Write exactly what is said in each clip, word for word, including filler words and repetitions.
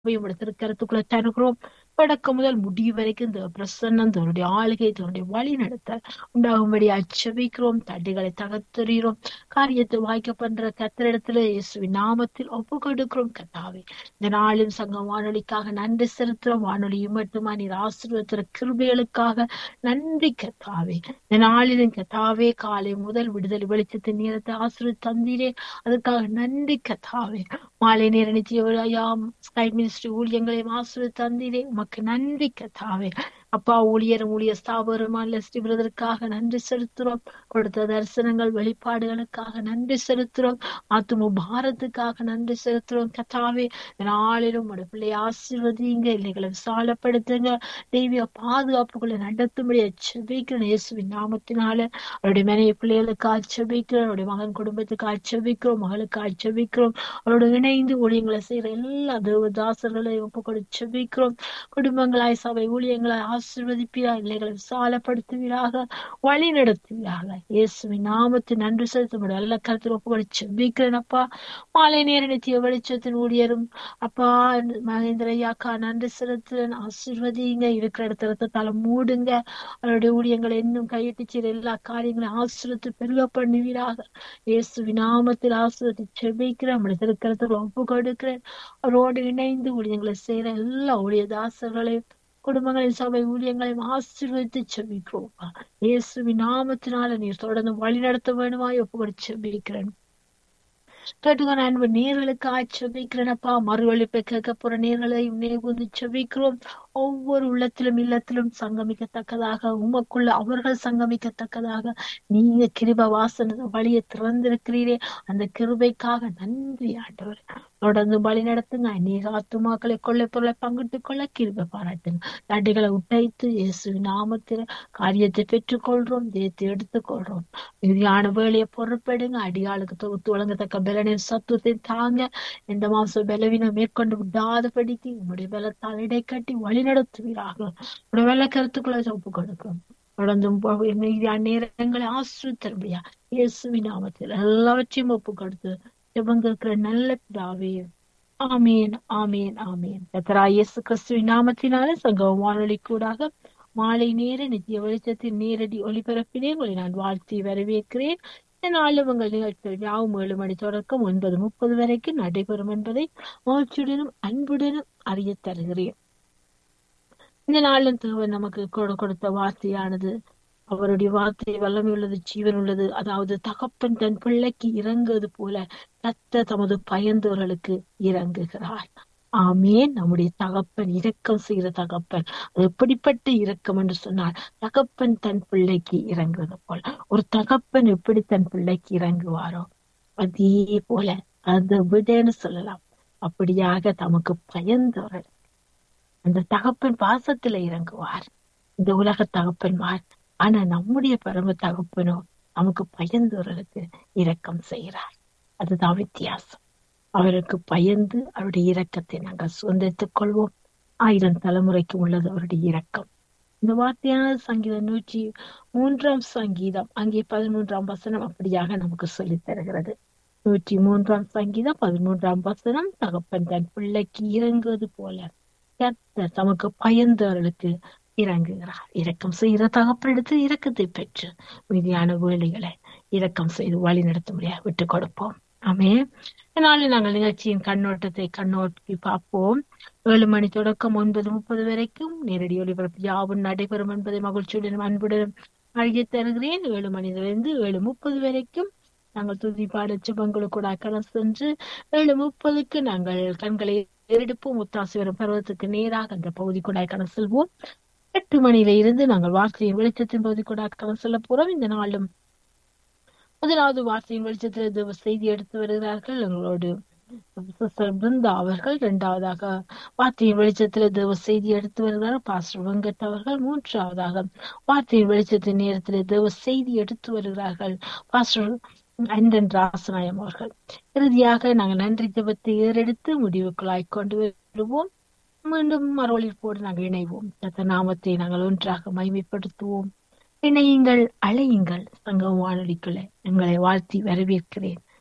உம்முடைய திருக்கரத்துக்குள்ள தருகிறோம். தொடக்கம் முதல் முடிவு வரைக்கும் இந்த பிரசன்னம் தன்னுடைய ஆளுகை தன்னுடைய வழி நடத்த உண்டாகும்படி அச்சபிக்கிறோம். தடைகளை தகர்த்தெறிகிறோம். காரியத்தை வாய்க்கப்படுற கத்திரிடத்துல இயேசுவின் நாமத்தில் ஒப்பு கொடுக்கிறோம். கத்தாவே, இந்த நாளின் சங்கம் வானொலிக்காக நன்றி செலுத்துறோம். வானொலியும் மட்டுமா நீர் ஆசீர்வதிக்கிற கிருபைகளுக்காக நன்றி கத்தாவே. இந்த நாளிலும் கத்தாவே, காலை முதல் விடுதலை வெளிச்சத்தின் நேரத்தை ஆசீர்வதி தந்தீரே, அதுக்காக நன்றி கத்தாவே. மாலை நேர நிச்சயம் ஸ்கை மினிஸ்ட்ரி ஊழியங்களையும் ஆசீர்வதி தந்தீரே, உமக்கு நன்றி கத்தாவே. அப்பா, ஊழியரும் ஊழிய ஸ்தாபகருமான லெஸ்லி பிரதருக்காக நன்றி செலுத்துறோம். கொடுத்த தரிசனங்கள் வெளிப்பாடுகளுக்காக நன்றி செலுத்துறோம். ஆத்தும பாரத்துக்காக நன்றி செலுத்துறோம். கத்தாவே, நாளிலும் உடைய பிள்ளையை ஆசீர்வதிங்க, இல்லைகளை விசாலப்படுத்துங்க, தெய்வீக பாதுகாப்புக்குள்ள நடத்தும்படி அச்சபிக்கிறேன். இயேசுவின் நாமத்தினால அவருடைய மனைவி பிள்ளைகளுக்கு ஆட்சேபிக்கிறோம். அவருடைய மகன் குடும்பத்துக்கு ஆட்சேபிக்கிறோம். மகளுக்கு ஆட்சேபிக்கிறோம். அவரோட இணைந்து ஊழியங்களை செய்யற எல்லா தேவதாசர்களை ஒப்பு கொடுத்து செபிக்கிறோம். குடும்பங்களாய் சபை ஊழியங்களாய் ஆசீர்வதிப்பீராக, இல்லைகளை விசாலப்படுத்துவீராக, வழி நடத்துவீராக. இயேசுவின் நாமத்தை நன்றி செலுத்த நல்ல கருத்தில் ஒப்பு கொடுத்து செபிக்கிறேன். அப்பா, மாலை நேர நித்திய வெளிச்சத்தின் ஊழியரும் அப்பா மகேந்திர ஐயாக்கா நன்றி செலுத்துறேன். ஆசீர்வதிங்க, இருக்கிற இடத்துல ரத்தத்தால மூடுங்க. அவருடைய ஊழியங்களை இன்னும் கையிட்டு செய்ற எல்லா காரியங்களையும் ஆசீர்வதித்து பெருக பண்ணுவீராக. இயேசுவின் நாமத்தில் ஆசீர்வதி செபிக்கிறேன். நம்முடைய திருக்கரத்தில் ஒப்பு கொடுக்கிறேன். அவரோடு இணைந்து ஊழியங்களை செய்யற எல்லா ஊழியதாசர்களையும் குடும்பங்களின் சபை ஊழியங்களையும் ஆசீர்வதித்து செபிக்கிறோம். இயேசுவின் நாமத்தினால நீர் தொடர்ந்து வழி நடத்த வேணுமாய் ஒப்பு கொடுத்து செபிக்கிறேன். கேட்டுக்கான அன்பு நேர்களுக்கு ஆட்சேபிக்கிறேனப்பா. மறுவழிப்பை கேட்க போற நேர்களை நேர்ந்து செபிக்கிறோம். ஒவ்வொரு உள்ளத்திலும் இல்லத்திலும் சங்கமிக்கத்தக்கதாக, உமக்குள்ள அவர்கள் சங்கமிக்கத்தக்கதாக நீங்க கிருப வாசன வழியை திறந்திருக்கிறீரே, அந்த கிருபைக்காக நன்றி ஆண்டவர். தொடர்ந்து வழி நடத்துங்க. அநேக ஆத்துமாக்களை கொள்ளை பொருளை பங்கிட்டுக் கொள்ள கிருபை பாராட்டுங்க. தடைகளை உடைத்து இயேசுவின் நாமத்தில் காரியத்தை பெற்றுக் கொள்றோம். ஜெயத்தை எடுத்துக் கொள்றோம். இறுதியான வேலையை பொறுப்பெடுங்க. அடியாளுக்கு தொகுத்து வழங்கத்தக்க பலனின் சத்துவத்தை தாங்க. எந்த மாசம் பலவீனம் மேற்கொண்டு விடாதபடிக்கு உங்களுடைய பலத்தால் இடை கட்டி வழி நடத்துவீராக. உடைய வெள்ள கருத்துக்களை ஒப்பு கொடுக்கிறோம். தொடர்ந்தும் நேரங்களை ஆசிரியத்தருமையா இயேசுவின் நாமத்தில் எல்லாவற்றையும் ஒப்பு கொடுத்து ஜெபங்கிற நல்ல பிதாவே, ஆமீன், ஆமீன், ஆமீன். கர்த்தராகிய இயேசு கிறிஸ்துவின் நாமத்தினால சங்கமம் வானொலி கூடாக மாலை நேர நித்திய வெளிச்சத்தின் நேரடி ஒளிபரப்பினே உங்களை நான் வாழ்த்தி வரவேற்கிறேன். நாளும் உங்கள் நிகழ்ச்சிகள் யாவும் ஏழு மணி தொடக்கம் ஒன்பது முப்பது வரைக்கும் நடைபெறும் என்பதை மகிழ்ச்சியுடனும் அன்புடனும் அறிய தருகிறேன். இந்த நாளின் தேவன் நமக்கு கொடுத்த வார்த்தையானது, அவருடைய வார்த்தை வல்லமை உள்ளது, ஜீவன் உள்ளது. அதாவது தகப்பன் தன் பிள்ளைக்கு இறங்குவது போல கர்த்தர் தமது பயந்தவர்களுக்கு இறங்குகிறார். ஆமேன். நம்முடைய தகப்பன் இரக்கம் செய்கிற தகப்பன். அது எப்படிப்பட்ட இரக்கம் என்று சொன்னால், தகப்பன் தன் பிள்ளைக்கு இறங்குவது போல. ஒரு தகப்பன் எப்படி தன் பிள்ளைக்கு இறங்குவாரோ அதே போல, அதை விடன்னு சொல்லலாம், அப்படியாக தமக்கு பயந்தவர்கள் அந்த தகப்பன் பாசத்துல இறங்குவார். இந்த உலக தகப்பன்மார். ஆனா நம்முடைய பரம தகப்பனோ நமக்கு பயந்தவர்களுக்கு இரக்கம் செய்கிறார். அதுதான் வித்தியாசம். அவருக்கு பயந்து அவருடைய இரக்கத்தை நாங்கள் சுதந்திரித்துக் கொள்வோம். ஆயிரம் தலைமுறைக்கு உள்ளது அவருடைய இரக்கம். இந்த வார்த்தையான சங்கீதம் நூற்றி மூன்றாம் சங்கீதம் அங்கே பதிமூன்றாம் வசனம் அப்படியாக நமக்கு சொல்லித் தருகிறது. நூற்றி மூன்றாம் சங்கீதம் பதிமூன்றாம் வசனம், தகப்பன் தன் பிள்ளைக்கு இறங்குவது போல கர்த்தர் தமக்கு பயந்தவர்களுக்கு இறங்குகிறார். இரக்கம் செய்கிற தகப்பனிடத்து இரக்கத்தை பெற்று மீதியான வேலைகளை இரக்கம் செய்து வழி நடத்த முடியாது விட்டு கொடுப்போம். ஆமே. இதனால நாங்கள் நிகழ்ச்சியின் கண்ணோட்டத்தை கண்ணோக்கி பார்ப்போம். ஏழு மணி தொடக்கம் ஒன்பது முப்பது வரைக்கும் நேரடி ஒளிபரப்பு யாவும் நடைபெறும் என்பதை மகிழ்ச்சியுடன் அன்புடன் அறிய தருகிறேன். ஏழு மணிலிருந்து ஏழு முப்பது வரைக்கும் நாங்கள் துதி பாட சுபங்களுக்கு கூட கடன் சென்று ஏழு முப்பதுக்கு நாங்கள் கண்களை எடுப்போம். முத்தாசி வரும் பருவத்துக்கு நேராக அந்த பகுதி கூட கடன் செல்வோம். எட்டு மணியில இருந்து நாங்கள் வார்த்தையின் வெளிச்சத்தின் பகுதி கூட கடன் செல்ல போறோம். இந்த நாளும் முதலாவது வார்த்தையின் வெளிச்சத்தில் செய்தி எடுத்து வருகிறார்கள் எங்களோடு பிருந்தா அவர்கள். இரண்டாவதாக வார்த்தையின் வெளிச்சத்துல தேவ செய்தி எடுத்து வருகிறார் பாஸ்டர் வெங்கட் அவர்கள். மூன்றாவதாக வார்த்தையின் வெளிச்சத்தின் நேரத்தில் தேவ செய்தி எடுத்து வருகிறார்கள் பாஸ்டர் அண்டன் ராசநாயம் அவர்கள். இறுதியாக நாங்கள் நன்றி ஜெபத்தை ஏறெடுத்து முடிவுக்குள்ளாய் கொண்டு வருவோம். மீண்டும் மறுவழிப்போடு நாங்கள் இணைவோம். கர்த்தர் நாமத்தை நாங்கள் ஒன்றாக மகிமைப்படுத்துவோம். இணையுங்கள், அழையுங்கள். சங்கம் வானொலிக்குள்ள எங்களை வாழ்த்தி வரவேற்கிறேன்.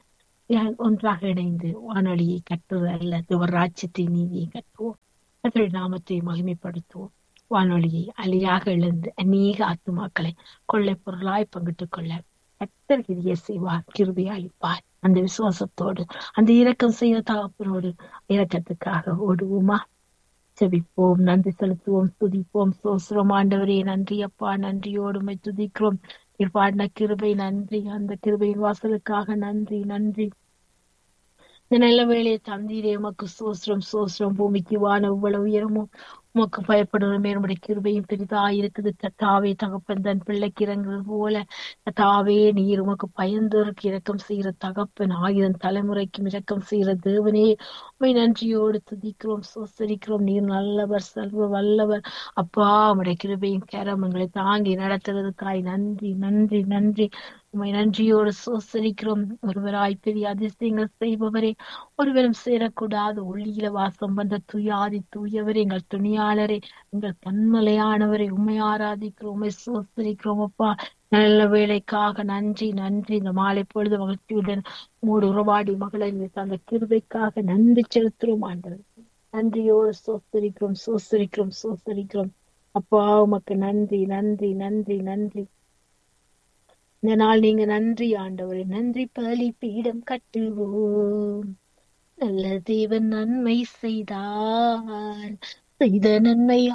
யார் ஒன்றாக இணைந்து வானொலியை கட்டுவது அல்லது ஒரு ராஜ்யத்தின் நீதியை கட்டுவோம். கர்த்தருடைய நாமத்தை மகிமைப்படுத்துவோம். வானொலியை அழியாக எழுந்து அநேக ஆத்துமாக்களை கொள்ளை பொருளாய் பங்கிட்டுக் கொள்ள கர்த்தர் கிரியை செய்வார், கிருபை அளிப்பார். அந்த விசுவாசத்தோடு அந்த இரக்கம் செய்ய தகப்பனோடு இரக்கத்துக்காக ஓடுவோமா? ஜெபிப்போம், நன்றி செலுத்துவோம், துதிப்போம். சோஸ்திரம் ஆண்டவரே, நன்றி அப்பா, நன்றியோடு உம்மை துதிக்கிறோம். நீர் பாடின கிருபை நன்றி, அந்த கிருபையின் வாசலுக்காக நன்றி நன்றி. இந்த நல்ல வேளையை தந்தீரே, உமக்கு சோஸ்திரம் சோஸ்திரம். பூமிக்கு வான இவ்வளவு உயரமும் உமக்கு பயப்படுறமே, நம்முடைய கிருபையும் பெரிதா இருக்குது. கத்தாவே, தகப்பன் தன் பிள்ளைக்கு இறங்குறது போல கத்தாவே, நீர் உமக்கு பயந்தோருக்கு இரக்கம் செய்கிற தகப்பன், ஆயிரம் தலைமுறைக்கும் இரக்கம் செய்கிற தேவனே, உம்மை நன்றியோடு துதிக்கிறோம், சோசரிக்கிறோம். நீர் நல்லவர், சர்வ வல்லவர். அப்பா, உம்முடைய கிருபையும் கரம் எங்களை தாங்கி நடத்துறதுக்காய் நன்றி நன்றி நன்றி. உம்மை நன்றியோடு சோசரிக்கிறோம். ஒருவராய் பெரிய அதிசயங்கள் செய்பவரே, ஒருவரும் சேரக்கூடாது ஒளியில வாசம் வந்த துயாதி தூயவரே, எங்கள் துணியாளரே, எங்கள் கண்மலையானவரை உண்மை ஆராதிக்கிறோம், உண்மை சோசரிக்கிறோம். அப்பா, நல்ல வேலைக்காக நன்றி நன்றி. இந்த மாலை பொழுது மகிழ்ச்சியுடன் மூடு உறவாடி மகளை அந்த கிருபைக்காக நன்றி செலுத்துறோம் ஆண்டவர். நன்றியோடு சோசரிக்கிறோம் சோசரிக்கிறோம் சோசரிக்கிறோம். அப்பா, உமக்கு நன்றி நன்றி நன்றி நன்றி. இந்த நாள் நீங்க நன்றி ஆண்டவரே, நன்றி பலி பீடம் கட்டுவோம். நல்ல தேவன் நன்மை செய்தார், செய்த நன்மை